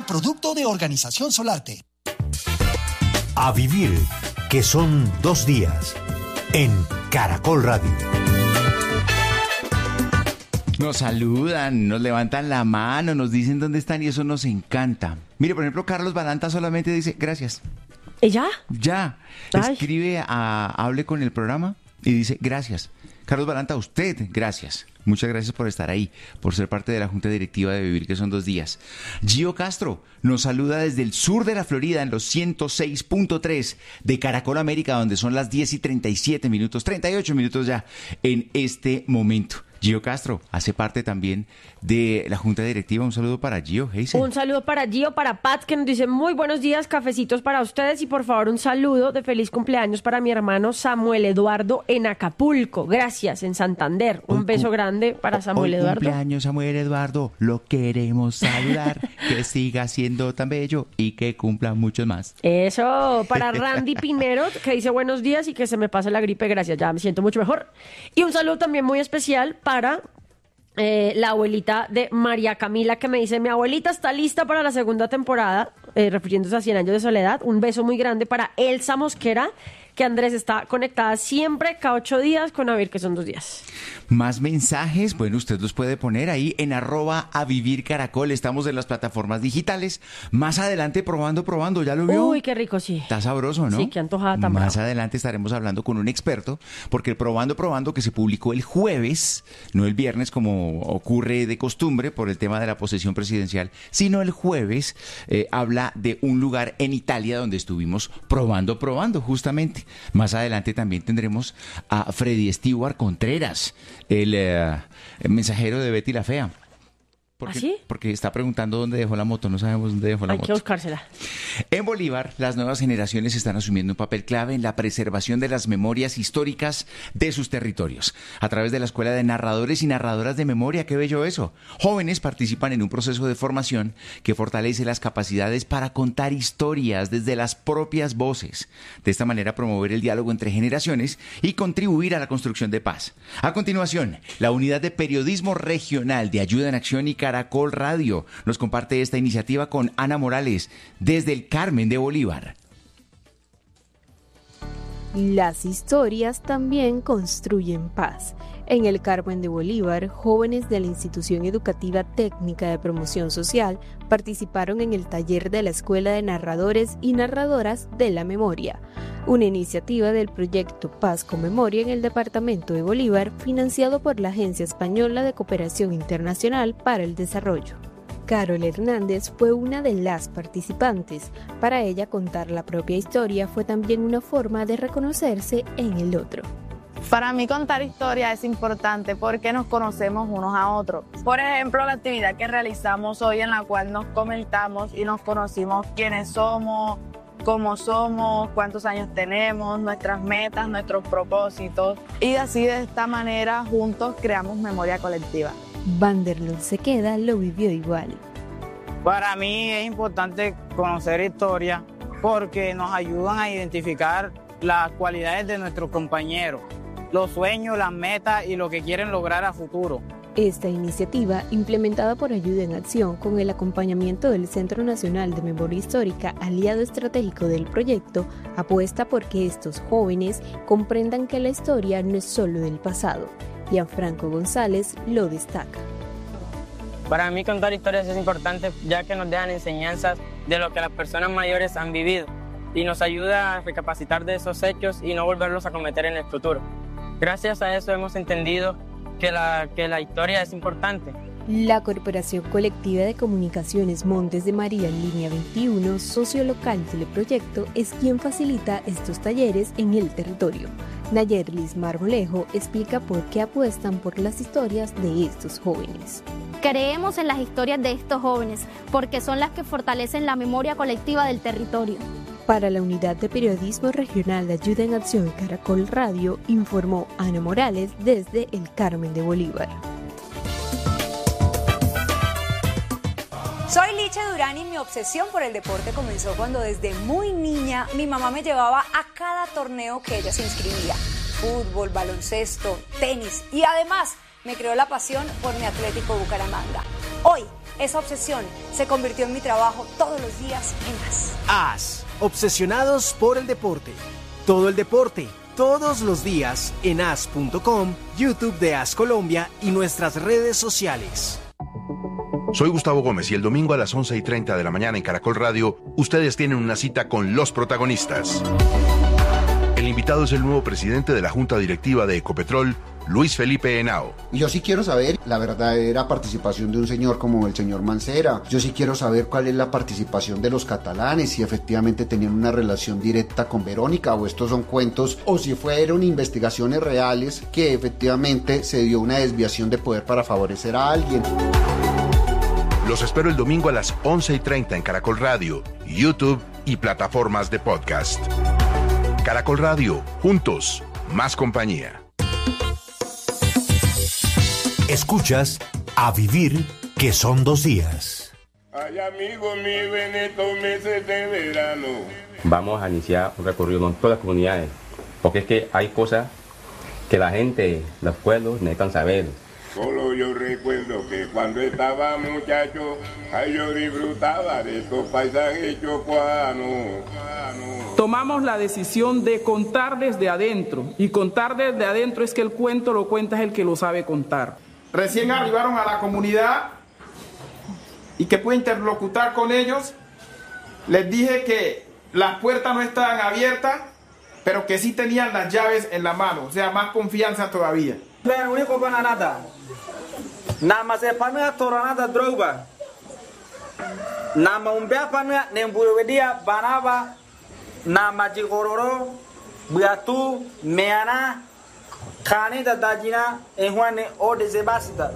producto de Organización Solarte. A vivir, que son 2 días, en Caracol Radio. Nos saludan, nos levantan la mano, nos dicen dónde están y eso nos encanta. Mire, por ejemplo, Carlos Balanta solamente dice gracias. ¿Y ya? Ya. Ay. Escribe a Hable con el programa y dice gracias. Carlos Balanta, a usted, gracias. Muchas gracias por estar ahí, por ser parte de la Junta Directiva de Vivir, que son 2 días. Gio Castro nos saluda desde el sur de la Florida, en los 106.3 de Caracol América, donde son las 10:37 minutos, 38 minutos ya en este momento. Gio Castro hace parte también de la Junta Directiva. Un saludo para Gio. Heise. Un saludo para Gio, para Pat, que nos dice muy buenos días, cafecitos para ustedes y por favor un saludo de feliz cumpleaños para mi hermano Samuel Eduardo en Acapulco. Gracias, en Santander. Un beso grande para Samuel Eduardo. Cumpleaños Samuel Eduardo, lo queremos saludar, que siga siendo tan bello y que cumpla muchos más. Eso, para Randy Pinero, que dice buenos días y que se me pase la gripe, gracias, ya me siento mucho mejor. Y un saludo también muy especial para la abuelita de María Camila, que me dice, mi abuelita está lista para la segunda temporada, refiriéndose a 100 años de soledad. Un beso muy grande para Elsa Mosquera, que Andrés está conectada siempre, cada 8 días, con A Vivir, que son 2 días. Más mensajes, bueno, usted los puede poner ahí en @avivircaracol. Estamos en las plataformas digitales. Más adelante, probando, ¿ya lo vio? Uy, qué rico, sí. Está sabroso, ¿no? Sí, qué antojada tan Más brava. adelante estaremos hablando con un experto, porque el Probando, que se publicó el jueves, no el viernes como ocurre de costumbre por el tema de la posesión presidencial, sino el jueves, habla de un lugar en Italia donde estuvimos probando, justamente. Más adelante también tendremos a Freddy Stewart Contreras, el mensajero de Betty la Fea. ¿Ah, sí? Porque está preguntando dónde dejó la moto, no sabemos dónde dejó la Hay moto. que buscársela. En Bolívar, las nuevas generaciones están asumiendo un papel clave en la preservación de las memorias históricas de sus territorios. A través de la Escuela de Narradores y Narradoras de Memoria, qué bello eso. Jóvenes participan en un proceso de formación que fortalece las capacidades para contar historias desde las propias voces. De esta manera, promover el diálogo entre generaciones y contribuir a la construcción de paz. A continuación, la Unidad de Periodismo Regional de Ayuda en Acción y Caracol Radio nos comparte esta iniciativa con Ana Morales desde el Carmen de Bolívar. Las historias también construyen paz. En el Carmen de Bolívar, jóvenes de la Institución Educativa Técnica de Promoción Social participaron en el taller de la Escuela de Narradores y Narradoras de la Memoria, una iniciativa del proyecto Paz con Memoria en el departamento de Bolívar, financiado por la Agencia Española de Cooperación Internacional para el Desarrollo. Carol Hernández fue una de las participantes. Para ella, contar la propia historia fue también una forma de reconocerse en el otro. Para mí contar historia es importante porque nos conocemos unos a otros. Por ejemplo, la actividad que realizamos hoy en la cual nos comentamos y nos conocimos quiénes somos, cómo somos, cuántos años tenemos, nuestras metas, nuestros propósitos. Y así de esta manera juntos creamos memoria colectiva. Vanderlon Sequeda lo vivió igual. Para mí es importante conocer historia porque nos ayudan a identificar las cualidades de nuestros compañeros, los sueños, las metas y lo que quieren lograr a futuro. Esta iniciativa, implementada por Ayuda en Acción con el acompañamiento del Centro Nacional de Memoria Histórica, aliado estratégico del proyecto, apuesta por que estos jóvenes comprendan que la historia no es solo del pasado. Gianfranco González lo destaca. Para mí contar historias es importante ya que nos dejan enseñanzas de lo que las personas mayores han vivido y nos ayuda a recapacitar de esos hechos y no volverlos a cometer en el futuro. Gracias a eso hemos entendido que la historia es importante. La Corporación Colectiva de Comunicaciones Montes de María Línea 21, socio local del proyecto, es quien facilita estos talleres en el territorio. Nayerlis Marmolejo explica por qué apuestan por las historias de estos jóvenes. Creemos en las historias de estos jóvenes porque son las que fortalecen la memoria colectiva del territorio. Para la Unidad de Periodismo Regional de Ayuda en Acción Caracol Radio, informó Ana Morales desde el Carmen de Bolívar. Soy Licha Durán y mi obsesión por el deporte comenzó cuando desde muy niña mi mamá me llevaba a cada torneo que ella se inscribía. Fútbol, baloncesto, tenis y además me creó la pasión por mi Atlético Bucaramanga. Hoy Esa obsesión se convirtió en mi trabajo todos los días en AS. AS, obsesionados por el deporte. Todo el deporte, todos los días en as.com, YouTube de AS Colombia y nuestras redes sociales. Soy Gustavo Gómez y el domingo a las 11:30 de la mañana en Caracol Radio, ustedes tienen una cita con los protagonistas. El invitado es el nuevo presidente de la Junta Directiva de Ecopetrol, Luis Felipe Henao. Yo sí quiero saber la verdadera participación de un señor como el señor Mancera. Yo sí quiero saber cuál es la participación de los catalanes, si efectivamente tenían una relación directa con Verónica o estos son cuentos, o si fueron investigaciones reales que efectivamente se dio una desviación de poder para favorecer a alguien. Los espero el domingo a las 11:30 en Caracol Radio, YouTube y plataformas de podcast. Caracol Radio, juntos, más compañía. Escuchas A Vivir, que son 2 días. Ay, amigo mío, en estos meses de verano. Vamos a iniciar un recorrido con todas las comunidades, porque es que hay cosas que la gente, los pueblos necesitan saber. Solo yo recuerdo que cuando estaba muchacho, ay, yo disfrutaba de estos paisajes chocuanos. Tomamos la decisión de contar desde adentro, y contar desde adentro es que el cuento lo cuenta es el que lo sabe contar. Recién arribaron a la comunidad y que pude interlocutar con ellos, les dije que las puertas no estaban abiertas, pero que sí tenían las llaves en la mano, o sea, más confianza todavía. Nama sepana toranada droga. Nama umbea pana nembuwedia banaba. Nama jigororo buatu meana kanida dajina enjuane odezebasta.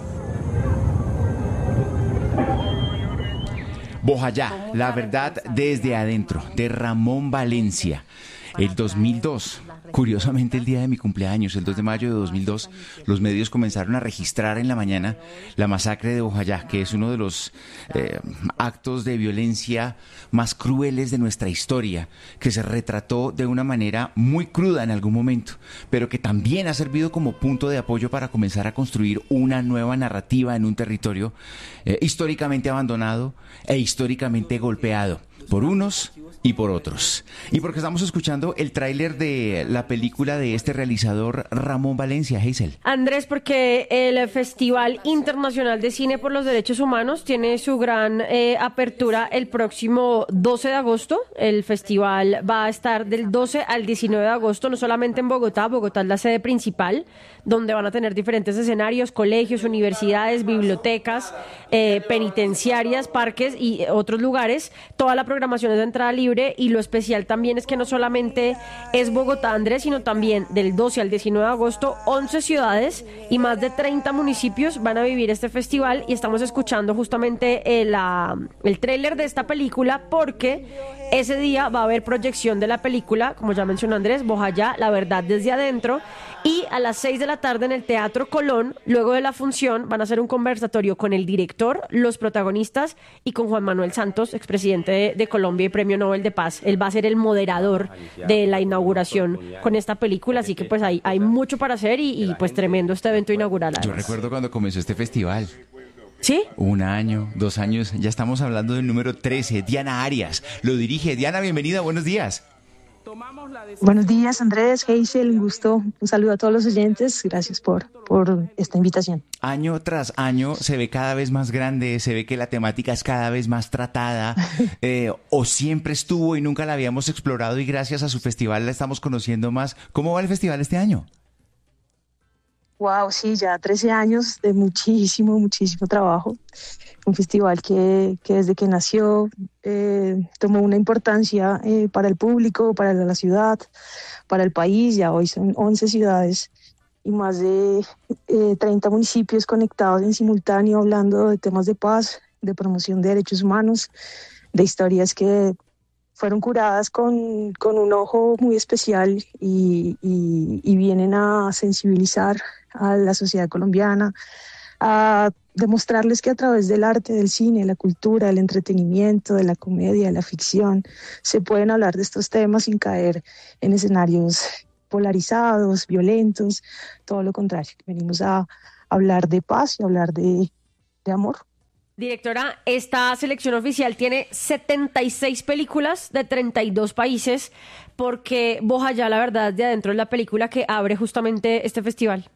Bojayá, la verdad desde adentro, de Ramón Valencia. El 2002, curiosamente el día de mi cumpleaños, el 2 de mayo de 2002, los medios comenzaron a registrar en la mañana la masacre de Bojayá, que es uno de los actos de violencia más crueles de nuestra historia, que se retrató de una manera muy cruda en algún momento, pero que también ha servido como punto de apoyo para comenzar a construir una nueva narrativa en un territorio históricamente abandonado e históricamente golpeado por unos y por otros. Y porque estamos escuchando el tráiler de la película de este realizador Ramón Valencia, Hazel. Andrés, porque el Festival Internacional de Cine por los Derechos Humanos tiene su gran apertura el próximo 12 de agosto. El festival va a estar del 12 al 19 de agosto, no solamente en Bogotá. Bogotá es la sede principal, donde van a tener diferentes escenarios, colegios, universidades, bibliotecas, penitenciarias, parques y otros lugares. Toda la programación es de entrada libre, y lo especial también es que no solamente es Bogotá, Andrés, sino también del 12 al 19 de agosto 11 ciudades y más de 30 municipios van a vivir este festival, y estamos escuchando justamente el tráiler de esta película porque ese día va a haber proyección de la película, como ya mencionó Andrés, Bojayá, la verdad desde adentro, y a las 6 de la tarde en el Teatro Colón, luego de la función, van a hacer un conversatorio con el director, los protagonistas y con Juan Manuel Santos, expresidente de Colombia y Premio Nobel de Paz. Él va a ser el moderador de la inauguración con esta película, así que pues hay mucho para hacer y pues tremendo este evento inaugural. Yo recuerdo cuando comenzó este festival. ¿Sí? 1 año, 2 años, ya estamos hablando del número 13, Diana Arias lo dirige. Diana, bienvenida, buenos días. Buenos días, Andrés, Hazel, un gusto, un saludo a todos los oyentes, gracias por esta invitación. Año tras año se ve cada vez más grande, se ve que la temática es cada vez más tratada, o siempre estuvo y nunca la habíamos explorado y gracias a su festival la estamos conociendo más. ¿Cómo va el festival este año? Wow, sí, ya 13 años de muchísimo trabajo. Un festival que desde que nació tomó una importancia para el público, para la ciudad, para el país. Ya hoy son 11 ciudades y más de 30 municipios conectados en simultáneo, hablando de temas de paz, de promoción de derechos humanos, de historias que fueron curadas con un ojo muy especial y vienen a sensibilizar a la sociedad colombiana, a demostrarles que a través del arte, del cine, la cultura, del entretenimiento, de la comedia, de la ficción, se pueden hablar de estos temas sin caer en escenarios polarizados, violentos, todo lo contrario. Venimos a hablar de paz y hablar de amor, Directora, esta selección oficial tiene 76 películas de 32 países, porque Bojayá, la verdad, de adentro es la película que abre justamente este festival.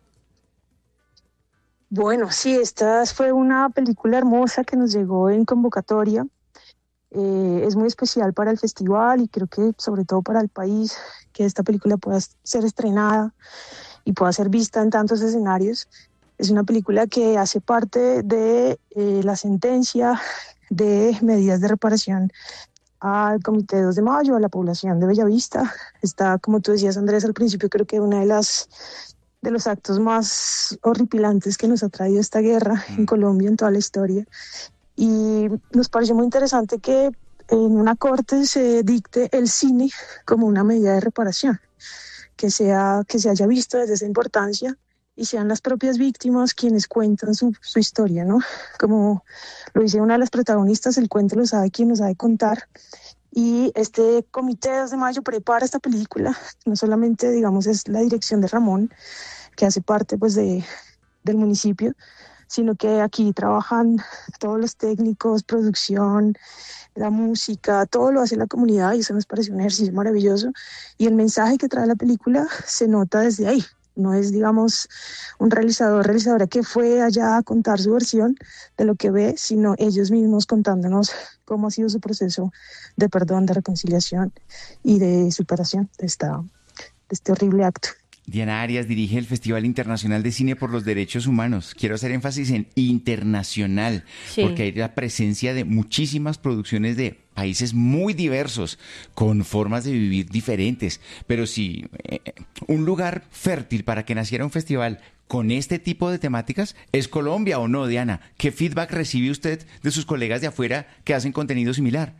Bueno, sí, esta fue una película hermosa que nos llegó en convocatoria. Es muy especial para el festival y creo que sobre todo para el país, que esta película pueda ser estrenada y pueda ser vista en tantos escenarios. Es una película que hace parte de la sentencia de medidas de reparación al Comité 2 de Mayo, a la población de Bellavista. Está, como tú decías, Andrés, al principio, creo que una de los actos más horripilantes que nos ha traído esta guerra en Colombia en toda la historia. Y nos pareció muy interesante que en una corte se dicte el cine como una medida de reparación, que se haya visto desde esa importancia y sean las propias víctimas quienes cuentan su historia, ¿no? Como lo dice una de las protagonistas, el cuento lo sabe quien lo sabe contar. Y este Comité 2 de Mayo prepara esta película, no solamente, digamos, es la dirección de Ramón, que hace parte pues del municipio, sino que aquí trabajan todos los técnicos, producción, la música, todo lo hace la comunidad y eso nos parece un ejercicio maravilloso. Y el mensaje que trae la película se nota desde ahí. No es, digamos, un realizadora que fue allá a contar su versión de lo que ve, sino ellos mismos contándonos cómo ha sido su proceso de perdón, de reconciliación y de superación de este horrible acto. Diana Arias dirige el Festival Internacional de Cine por los Derechos Humanos. Quiero hacer énfasis en internacional, porque hay la presencia de muchísimas producciones de países muy diversos, con formas de vivir diferentes. Pero sí, un lugar fértil para que naciera un festival con este tipo de temáticas es Colombia, ¿o no, Diana? ¿Qué feedback recibe usted de sus colegas de afuera que hacen contenido similar?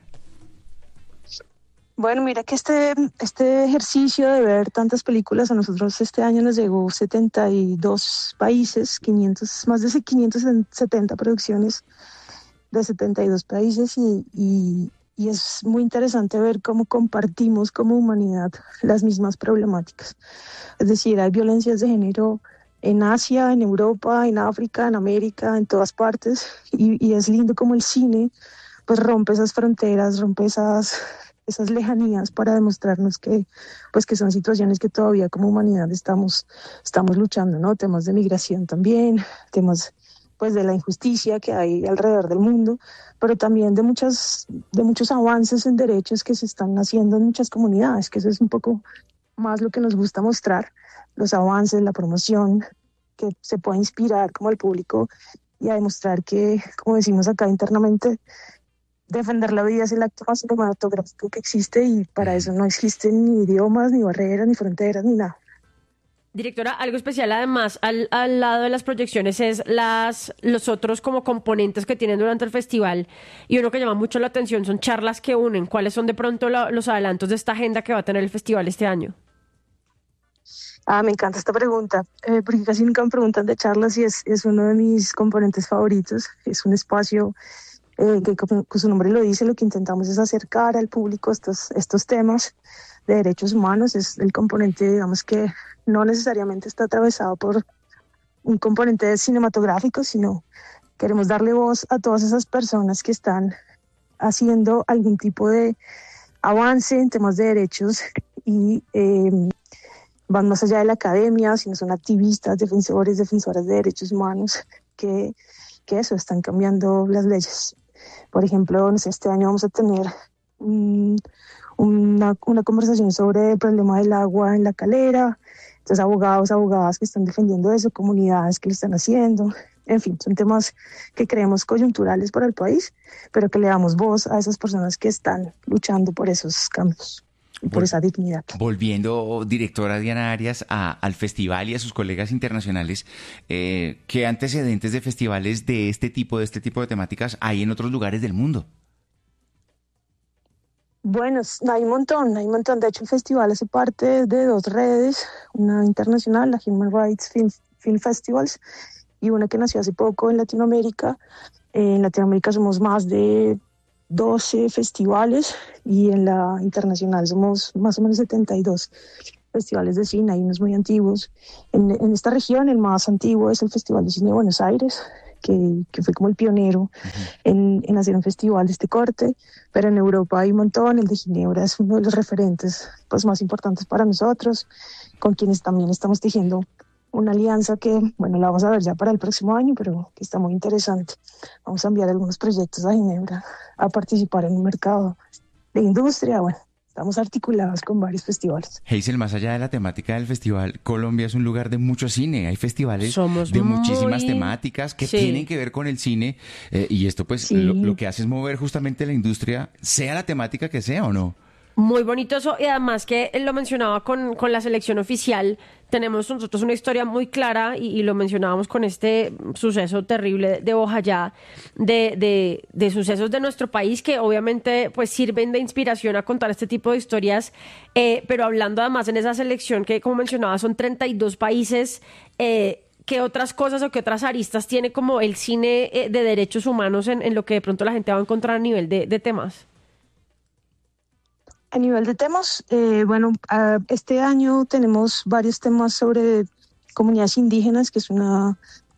Bueno, mira que este ejercicio de ver tantas películas, a nosotros este año nos llegó 72 países, más de 570 producciones de 72 países y es muy interesante ver cómo compartimos como humanidad las mismas problemáticas. Es decir, hay violencias de género en Asia, en Europa, en África, en América, en todas partes y es lindo como el cine pues rompe esas fronteras, rompe esas lejanías para demostrarnos que son situaciones que todavía como humanidad estamos luchando, ¿no? Temas de migración también, temas pues de la injusticia que hay alrededor del mundo, pero también de muchos avances en derechos que se están haciendo en muchas comunidades, que eso es un poco más lo que nos gusta mostrar, los avances, la promoción, que se puede inspirar como al público y a demostrar que, como decimos acá internamente, defender la vida es el acto más cinematográfico que existe y para eso no existen ni idiomas, ni barreras, ni fronteras, ni nada. Directora, algo especial además al lado de las proyecciones es los otros como componentes que tienen durante el festival, y uno que llama mucho la atención son charlas que unen. ¿Cuáles son de pronto los adelantos de esta agenda que va a tener el festival este año? Me encanta esta pregunta, porque casi nunca me preguntan de charlas y es uno de mis componentes favoritos. Es un espacio que, como su nombre lo dice, lo que intentamos es acercar al público estos temas de derechos humanos. Es el componente, digamos, que no necesariamente está atravesado por un componente cinematográfico, sino queremos darle voz a todas esas personas que están haciendo algún tipo de avance en temas de derechos y van más allá de la academia, sino son activistas, defensoras de derechos humanos que eso, están cambiando las leyes. Por ejemplo, no sé, este año vamos a tener una conversación sobre el problema del agua en La Calera. Entonces, abogadas que están defendiendo eso, comunidades que lo están haciendo. En fin, son temas que creemos coyunturales para el país, pero que le damos voz a esas personas que están luchando por esos cambios y por esa dignidad. Volviendo, directora Diana Arias, al festival y a sus colegas internacionales, ¿qué antecedentes de festivales de este tipo de temáticas hay en otros lugares del mundo? Bueno, hay un montón. De hecho, el festival hace parte de dos redes, una internacional, la Human Rights Film Festivals, y una que nació hace poco en Latinoamérica. En Latinoamérica somos más de 12 festivales y en la internacional somos más o menos 72 festivales de cine. Hay unos muy antiguos. En esta región el más antiguo es el Festival de Cine de Buenos Aires, que fue como el pionero en hacer un festival de este corte, pero en Europa hay un montón. El de Ginebra es uno de los referentes pues, más importantes para nosotros, con quienes también estamos tejiendo una alianza que, bueno, la vamos a ver ya para el próximo año, pero que está muy interesante. Vamos a enviar algunos proyectos a Ginebra a participar en un mercado de industria. Bueno, estamos articulados con varios festivales. Hazel, más allá de la temática del festival, Colombia es un lugar de mucho cine. Hay festivales Somos de muy... muchísimas temáticas que Sí. tienen que ver con el cine y esto pues Sí. lo que hace es mover justamente la industria, sea la temática que sea o no. Muy bonito eso, y además que él lo mencionaba con la selección oficial, tenemos nosotros una historia muy clara, y lo mencionábamos con este suceso terrible de Bojayá, de sucesos de nuestro país que obviamente pues sirven de inspiración a contar este tipo de historias, pero hablando además en esa selección que, como mencionaba, son 32 países, ¿qué otras cosas o qué otras aristas tiene como el cine de derechos humanos en lo que de pronto la gente va a encontrar a nivel de temas? A nivel de temas, este año tenemos varios temas sobre comunidades indígenas, que es un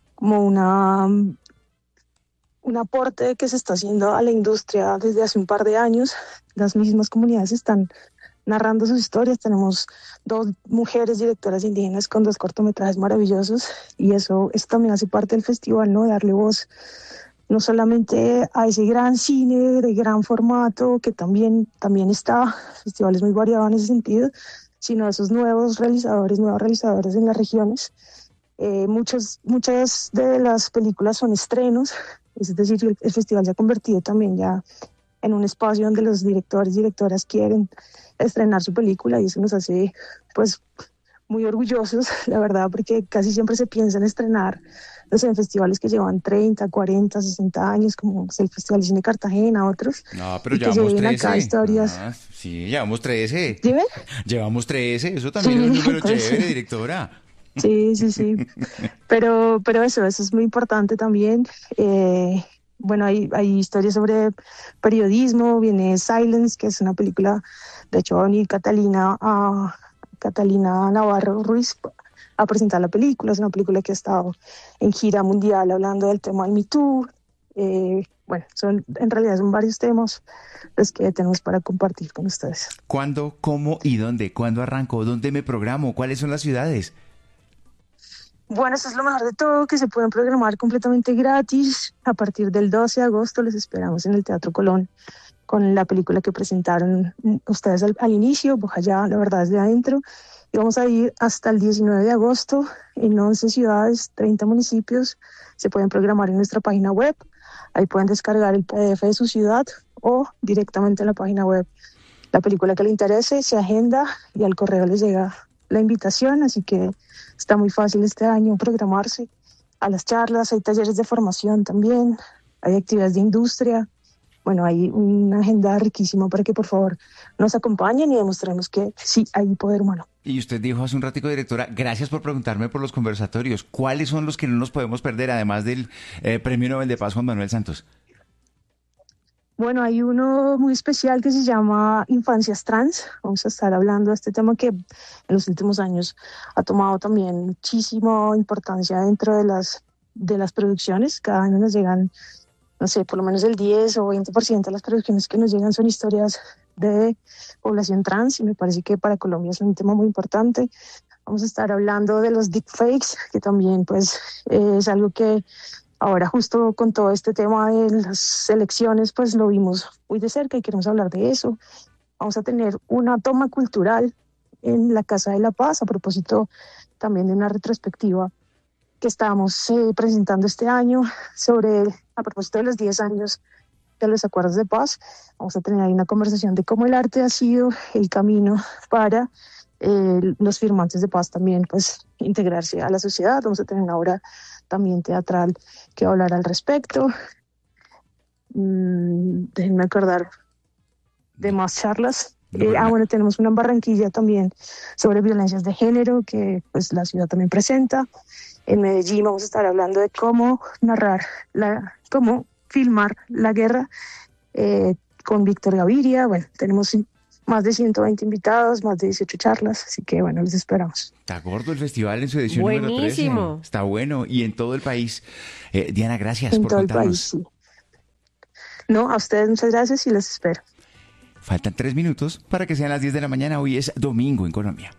aporte que se está haciendo a la industria desde hace un par de años. Las mismas comunidades están narrando sus historias. Tenemos 2 mujeres directoras indígenas con 2 cortometrajes maravillosos, y eso también hace parte del festival, ¿no? Darle voz no solamente a ese gran cine de gran formato, que también está, el festival es muy variado en ese sentido, sino a esos nuevas realizadoras en las regiones. Muchas de las películas son estrenos, es decir, el festival se ha convertido también ya en un espacio donde los directores y directoras quieren estrenar su película, y eso nos hace pues muy orgullosos, la verdad, porque casi siempre se piensa en estrenar en festivales que llevan 30, 40, 60 años, como el Festival de Cine Cartagena, otros. No, pero y que llevamos se ven 13. acá historias. Sí, llevamos 13. ¿Dime? Llevamos 13, eso también Sí, es un número pues. chévere, directora. Sí. Pero eso es muy importante también. Hay historias sobre periodismo. Viene Silence, que es una película, de hecho va a venir Catalina Navarro Ruiz a presentar la película. Es una película que ha estado en gira mundial hablando del tema del Me Too. En realidad son varios temas los que tenemos para compartir con ustedes. ¿Cuándo, cómo y dónde? ¿Cuándo arranco? ¿Dónde me programo? ¿Cuáles son las ciudades? Bueno, eso es lo mejor de todo, que se pueden programar completamente gratis. A partir del 12 de agosto les esperamos en el Teatro Colón con la película que presentaron ustedes al inicio, Bojayá, la verdad, desde adentro. Y vamos a ir hasta el 19 de agosto en 11 ciudades, 30 municipios. Se pueden programar en nuestra página web. Ahí pueden descargar el PDF de su ciudad o directamente en la página web la película que le interese, se agenda y al correo les llega la invitación. Así que está muy fácil este año programarse a las charlas. Hay talleres de formación también, hay actividades de industria. Bueno, hay una agenda riquísima para que por favor nos acompañen y demostremos que sí hay poder humano. Y usted dijo hace un ratico, directora, gracias por preguntarme por los conversatorios. ¿Cuáles son los que no nos podemos perder, además del Premio Nobel de Paz Juan Manuel Santos? Bueno, hay uno muy especial que se llama Infancias Trans. Vamos a estar hablando de este tema que en los últimos años ha tomado también muchísima importancia dentro de las producciones. Cada año nos llegan, no sé, por lo menos el 10 o 20% de las producciones que nos llegan son historias de población trans, y me parece que para Colombia es un tema muy importante. Vamos a estar hablando de los deepfakes, que también pues es algo que ahora justo con todo este tema de las elecciones pues lo vimos muy de cerca y queremos hablar de eso. Vamos a tener una toma cultural en la Casa de la Paz a propósito también de una retrospectiva que estábamos presentando este año a propósito de los 10 años de los acuerdos de paz. Vamos a tener ahí una conversación de cómo el arte ha sido el camino para los firmantes de paz también pues integrarse a la sociedad. Vamos a tener una obra también teatral que va a hablar al respecto. Déjenme acordar de más charlas. Tenemos una en Barranquilla también sobre violencias de género que pues la ciudad también presenta. En Medellín vamos a estar hablando de cómo filmar la guerra con Víctor Gaviria. Bueno, tenemos más de 120 invitados, más de 18 charlas, así que bueno, los esperamos. Está gordo el festival en su edición número 13. Buenísimo. Está bueno, y en todo el país. Diana, gracias En por todo el contarnos. país, sí. No, a ustedes muchas gracias y los espero. Faltan 3 minutos para que sean las 10 de la mañana. Hoy es domingo en Colombia.